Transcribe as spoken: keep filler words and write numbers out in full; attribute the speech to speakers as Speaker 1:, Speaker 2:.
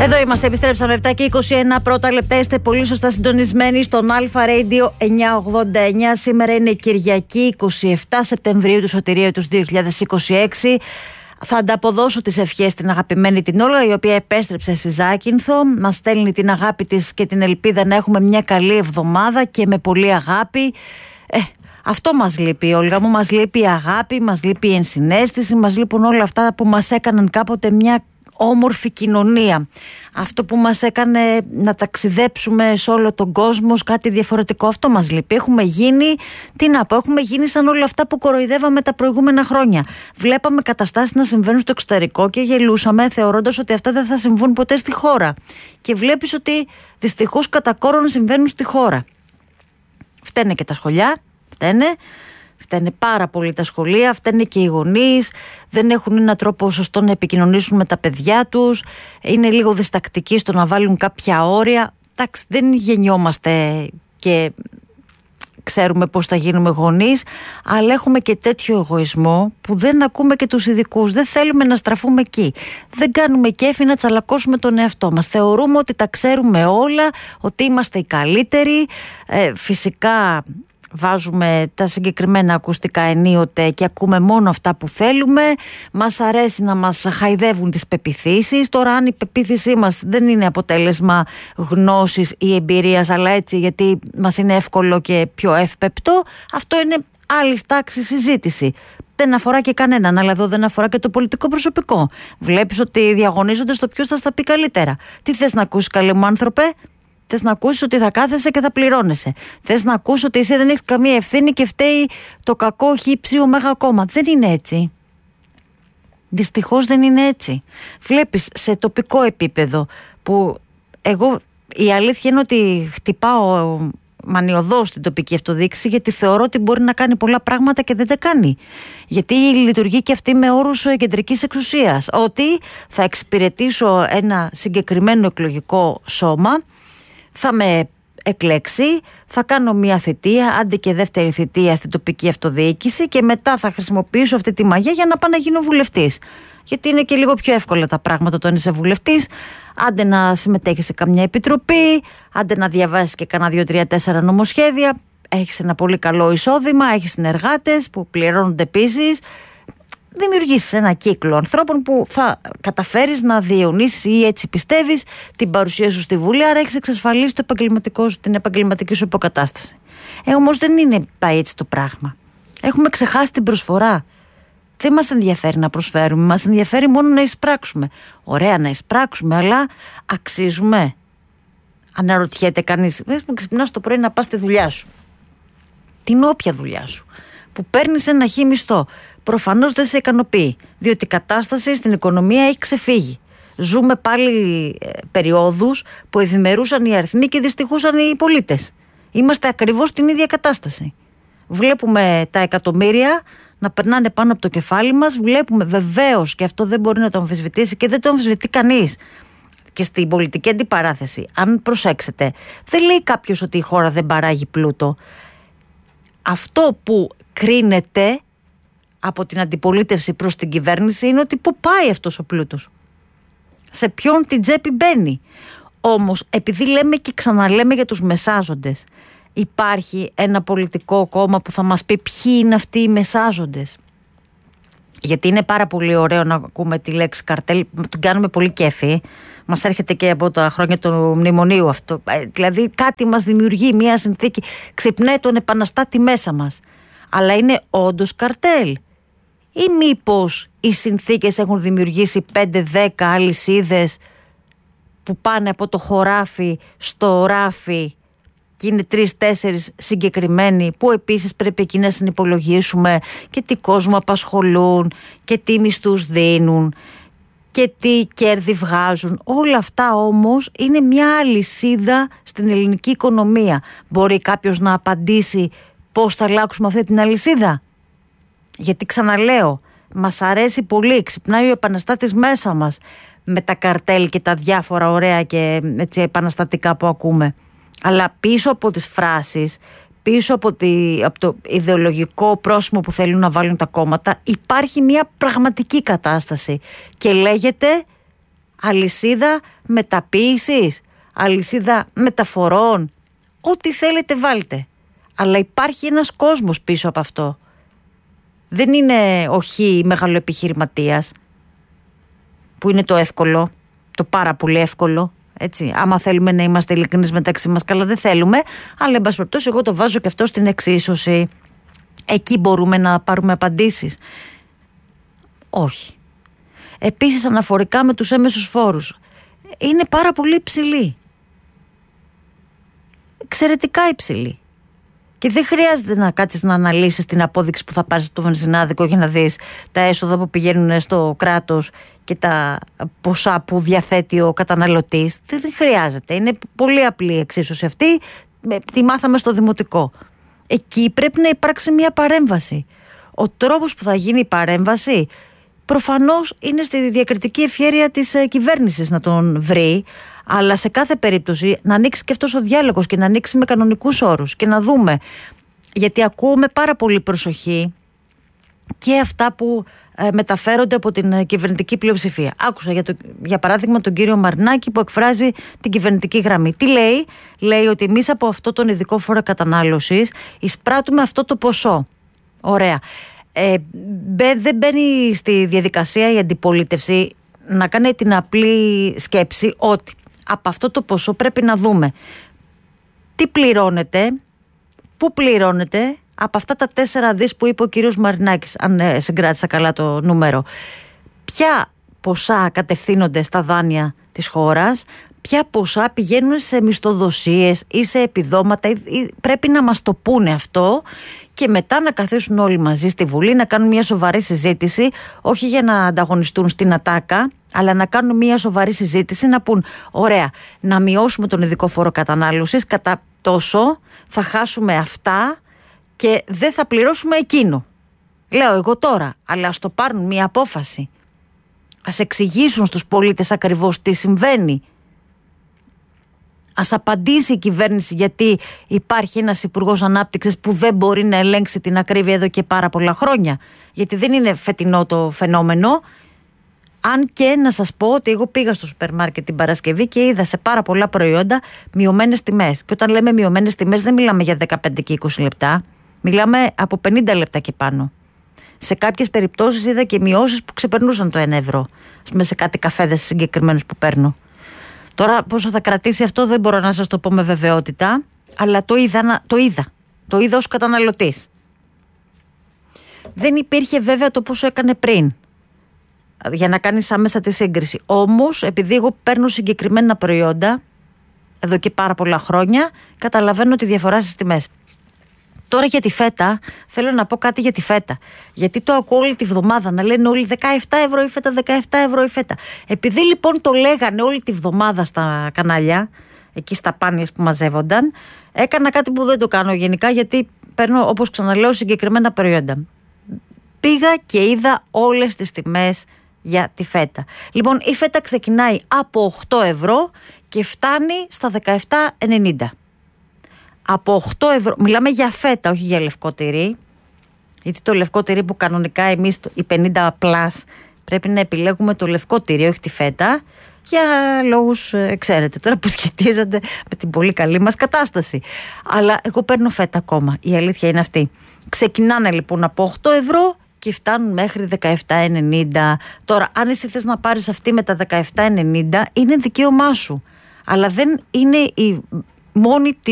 Speaker 1: Εδώ είμαστε, επιστρέψαμε επτά και είκοσι ένα πρώτα λεπτά. Είστε πολύ σωστά συντονισμένοι στον Αλφα Radio εννιακόσια ογδόντα εννιά. Σήμερα είναι Κυριακή, είκοσι επτά Σεπτεμβρίου του Σωτηρίου του δύο χιλιάδες είκοσι έξι. Θα ανταποδώσω τις ευχές στην αγαπημένη την Όλγα, η οποία επέστρεψε στη Ζάκυνθο. Μας στέλνει την αγάπη της και την ελπίδα να έχουμε μια καλή εβδομάδα και με πολύ αγάπη. Ε, αυτό μας λείπει, Όλγα μου. Μας λείπει η αγάπη, μας λείπει η ενσυναίσθηση, μας λείπουν όλα αυτά που μας έκαναν κάποτε μια όμορφη κοινωνία. Αυτό που μας έκανε να ταξιδέψουμε σε όλο τον κόσμο, κάτι διαφορετικό, αυτό μας λείπει. Έχουμε γίνει, τι να πω, έχουμε γίνει σαν όλα αυτά που κοροϊδεύαμε τα προηγούμενα χρόνια. Βλέπαμε καταστάσεις να συμβαίνουν στο εξωτερικό και γελούσαμε θεωρώντας ότι αυτά δεν θα συμβούν ποτέ στη χώρα. Και βλέπεις ότι δυστυχώς κατά κόρον συμβαίνουν στη χώρα. Φταίνε και τα σχολιά, φταίνε. Φταίνε πάρα πολύ τα σχολεία, φταίνε και οι γονείς, δεν έχουν έναν τρόπο σωστό να επικοινωνήσουν με τα παιδιά τους, είναι λίγο διστακτικοί στο να βάλουν κάποια όρια. Εντάξει, δεν γεννιόμαστε και ξέρουμε πώς θα γίνουμε γονείς, αλλά έχουμε και τέτοιο εγωισμό που δεν ακούμε και τους ειδικούς, δεν θέλουμε να στραφούμε εκεί. Δεν κάνουμε κέφι να τσαλακώσουμε τον εαυτό μας. Θεωρούμε ότι τα ξέρουμε όλα, ότι είμαστε οι καλύτεροι, ε, φυσικά... Βάζουμε τα συγκεκριμένα ακουστικά ενίοτε και ακούμε μόνο αυτά που θέλουμε. Μας αρέσει να μας χαϊδεύουν τις πεποιθήσεις. Τώρα αν η πεποίθησή μας δεν είναι αποτέλεσμα γνώσης ή εμπειρίας, αλλά έτσι γιατί μας είναι εύκολο και πιο εύπεπτο, αυτό είναι άλλη τάξη συζήτηση. Δεν αφορά και κανέναν, αλλά εδώ δεν αφορά και το πολιτικό προσωπικό. Βλέπεις ότι διαγωνίζονται στο ποιος θα στα πει καλύτερα. Τι θες να ακούσεις, καλέ μου άνθρωπε? Θες να ακούσεις ότι θα κάθεσαι και θα πληρώνεσαι. Θες να ακούσεις ότι εσύ δεν έχεις καμία ευθύνη και φταίει το κακό χύψη ωμέγα κόμμα. Δεν είναι έτσι. Δυστυχώς δεν είναι έτσι. Βλέπεις σε τοπικό επίπεδο που εγώ η αλήθεια είναι ότι χτυπάω μανιωδώς την τοπική αυτοδιοίκηση, γιατί θεωρώ ότι μπορεί να κάνει πολλά πράγματα και δεν τα κάνει. Γιατί λειτουργεί και αυτή με όρους κεντρικής εξουσίας. Ότι θα εξυπηρετήσω ένα συγκεκριμένο εκλογικό σώμα, θα με εκλέξει, θα κάνω μια θητεία, άντε και δεύτερη θητεία στην τοπική αυτοδιοίκηση και μετά θα χρησιμοποιήσω αυτή τη μαγεία για να πάω να γίνω βουλευτής. Γιατί είναι και λίγο πιο εύκολα τα πράγματα όταν είσαι βουλευτής, άντε να συμμετέχεις σε καμιά επιτροπή, άντε να διαβάσεις και κανένα δύο, τρία, τέσσερα νομοσχέδια, έχεις ένα πολύ καλό εισόδημα, έχεις συνεργάτες που πληρώνονται επίσης. Δημιουργήσεις ένα κύκλο ανθρώπων που θα καταφέρεις να διαιωνίσεις ή έτσι πιστεύεις την παρουσία σου στη Βουλή, άρα έχεις εξασφαλίσει το επαγγελματικό, την επαγγελματική σου υποκατάσταση. Ε, όμως δεν είναι πάει έτσι το πράγμα. Έχουμε ξεχάσει την προσφορά. Δεν μας ενδιαφέρει να προσφέρουμε, μας ενδιαφέρει μόνο να εισπράξουμε. Ωραία να εισπράξουμε, αλλά αξίζουμε? Αναρωτιέται κανείς. Ξυπνάς το πρωί να πας στη δουλειά σου. Την όποια δουλειά σου, που παίρνεις ένα χι μισθό. Προφανώς δεν σε ικανοποιεί, διότι η κατάσταση στην οικονομία έχει ξεφύγει. Ζούμε πάλι ε, περιόδους που ευημερούσαν οι αριθμοί και δυστυχούσαν οι πολίτες. Είμαστε ακριβώς στην ίδια κατάσταση. Βλέπουμε τα εκατομμύρια να περνάνε πάνω από το κεφάλι μας. Βλέπουμε βεβαίως, και αυτό δεν μπορεί να το αμφισβητήσει και δεν το αμφισβητεί κανείς, και στην πολιτική αντιπαράθεση, αν προσέξετε, δεν λέει κάποιος ότι η χώρα δεν παράγει πλούτο. Αυτό που κρίνεται από την αντιπολίτευση προς την κυβέρνηση είναι ότι πού πάει αυτός ο πλούτος, σε ποιον την τσέπη μπαίνει. Όμως επειδή λέμε και ξαναλέμε για τους μεσάζοντες, υπάρχει ένα πολιτικό κόμμα που θα μας πει ποιοι είναι αυτοί οι μεσάζοντες? Γιατί είναι πάρα πολύ ωραίο να ακούμε τη λέξη καρτέλ, τον κάνουμε πολύ κέφι, μας έρχεται και από τα χρόνια του μνημονίου αυτό, δηλαδή κάτι μας δημιουργεί μια συνθήκη, ξυπνάει τον επαναστάτη μέσα μας, αλλά είναι όντως καρτέλ? Ή μήπως οι συνθήκες έχουν δημιουργήσει πέντε δέκα αλυσίδες που πάνε από το χωράφι στο ράφι και είναι τρεις-τέσσερις συγκεκριμένοι, που επίσης πρέπει εκεί να συνυπολογίσουμε και τι κόσμο απασχολούν και τι μισθούς δίνουν και τι κέρδη βγάζουν. Όλα αυτά όμως είναι μια αλυσίδα στην ελληνική οικονομία. Μπορεί κάποιος να απαντήσει πώς θα αλλάξουμε αυτή την αλυσίδα? Γιατί ξαναλέω, μας αρέσει πολύ, ξυπνάει ο επαναστάτης μέσα μας με τα καρτέλ και τα διάφορα ωραία και έτσι επαναστατικά που ακούμε. Αλλά πίσω από τις φράσεις, πίσω από, τη, από το ιδεολογικό πρόσημο που θέλουν να βάλουν τα κόμματα, υπάρχει μια πραγματική κατάσταση και λέγεται αλυσίδα μεταποίησης, αλυσίδα μεταφορών, ό,τι θέλετε βάλτε. Αλλά υπάρχει ένας κόσμος πίσω από αυτό. Δεν είναι ο χ μεγαλοεπιχειρηματίας, που είναι το εύκολο, το πάρα πολύ εύκολο. Έτσι, άμα θέλουμε να είμαστε ειλικρινείς μεταξύ μας, καλά δεν θέλουμε, αλλά εν πάση περιπτώσει εγώ το βάζω και αυτό στην εξίσωση. Εκεί μπορούμε να πάρουμε απαντήσεις. Όχι. Επίσης, αναφορικά με τους έμεσους φόρους, είναι πάρα πολύ υψηλοί. Εξαιρετικά υψηλοί. Και δεν χρειάζεται να κάτσεις να αναλύσεις την απόδειξη που θα πάρεις από το βενζινάδικο για να δεις τα έσοδα που πηγαίνουν στο κράτος και τα ποσά που διαθέτει ο καταναλωτής. Δεν χρειάζεται. Είναι πολύ απλή η εξίσωση αυτή. Τη μάθαμε στο δημοτικό. Εκεί πρέπει να υπάρξει μια παρέμβαση. Ο τρόπος που θα γίνει η παρέμβαση προφανώς είναι στη διακριτική ευχέρεια της κυβέρνησης να τον βρει, αλλά σε κάθε περίπτωση να ανοίξει και αυτός ο διάλογος και να ανοίξει με κανονικούς όρους και να δούμε, γιατί ακούω με πάρα πολύ προσοχή και αυτά που ε, μεταφέρονται από την κυβερνητική πλειοψηφία. Άκουσα για, το, για παράδειγμα τον κύριο Μαρινάκη που εκφράζει την κυβερνητική γραμμή. Τι λέει? Λέει ότι εμείς από αυτό τον ειδικό φόρο κατανάλωσης εισπράττουμε αυτό το ποσό. Ωραία. Ε, δεν μπαίνει στη διαδικασία η αντιπολίτευση να κάνει την απλή σκέψη ότι από αυτό το ποσό πρέπει να δούμε τι πληρώνεται, πού πληρώνεται από αυτά τα τέσσερα δις που είπε ο κύριος Μαρινάκης, αν ε, συγκράτησα καλά το νούμερο. Ποια ποσά κατευθύνονται στα δάνεια της χώρας, ποια ποσά πηγαίνουν σε μισθοδοσίες ή σε επιδόματα, ή πρέπει να μας το πούνε αυτό και μετά να καθίσουν όλοι μαζί στη Βουλή να κάνουν μια σοβαρή συζήτηση, όχι για να ανταγωνιστούν στην ατάκα, αλλά να κάνουν μια σοβαρή συζήτηση, να πούν ωραία, να μειώσουμε τον ειδικό φόρο κατανάλωσης κατά τόσο, θα χάσουμε αυτά και δεν θα πληρώσουμε εκείνο. Λέω εγώ τώρα, αλλά ας το πάρουν μια απόφαση. Ας εξηγήσουν στους πολίτες ακριβώς τι συμβαίνει. Ας απαντήσει η κυβέρνηση γιατί υπάρχει ένας υπουργός ανάπτυξης που δεν μπορεί να ελέγξει την ακρίβεια εδώ και πάρα πολλά χρόνια. Γιατί δεν είναι φετινό το φαινόμενο. Αν και να σας πω ότι εγώ πήγα στο σούπερ μάρκετ την Παρασκευή και είδα σε πάρα πολλά προϊόντα μειωμένες τιμές. Και όταν λέμε μειωμένες τιμές δεν μιλάμε για δεκαπέντε και είκοσι λεπτά. Μιλάμε από πενήντα λεπτά και πάνω. Σε κάποιες περιπτώσεις είδα και μειώσεις που ξεπερνούσαν το ένα ευρώ. Ας πούμε σε κάτι καφέδες συγκεκριμένους που παίρνω. Τώρα πόσο θα κρατήσει αυτό δεν μπορώ να σας το πω με βεβαιότητα, αλλά το είδα, το είδα, το είδα ως καταναλωτής. Δεν υπήρχε βέβαια το πόσο έκανε πριν, για να κάνεις άμεσα τη σύγκριση. Όμως, επειδή εγώ παίρνω συγκεκριμένα προϊόντα, εδώ και πάρα πολλά χρόνια, καταλαβαίνω τη διαφορά στις τιμές. Τώρα για τη φέτα, θέλω να πω κάτι για τη φέτα. Γιατί το ακούω όλη τη βδομάδα να λένε όλοι δεκαεπτά ευρώ η φέτα, δεκαεπτά ευρώ η φέτα. Επειδή λοιπόν το λέγανε όλη τη βδομάδα στα κανάλια, εκεί στα πάνιες που μαζεύονταν, έκανα κάτι που δεν το κάνω γενικά, γιατί παίρνω, όπως ξαναλέω, συγκεκριμένα προϊόντα. Πήγα και είδα όλες τις τιμές για τη φέτα. Λοιπόν, η φέτα ξεκινάει από οκτώ ευρώ και φτάνει στα δεκαεπτά ενενήντα. Από οκτώ ευρώ, μιλάμε για φέτα, όχι για λευκό τυρί, γιατί το λευκό τυρί που κανονικά εμείς οι πενήντα πλας πρέπει να επιλέγουμε το λευκό τυρί, όχι τη φέτα, για λόγους, ε, ξέρετε τώρα, που σχετίζονται με την πολύ καλή μας κατάσταση. Αλλά εγώ παίρνω φέτα ακόμα, η αλήθεια είναι αυτή. Ξεκινάνε λοιπόν από οκτώ ευρώ και φτάνουν μέχρι δεκαεπτά ενενήντα. Τώρα, αν εσύ θες να πάρεις αυτή με τα δεκαεπτά ενενήντα, είναι δικαίωμά σου. Αλλά δεν είναι η μόνη τιμή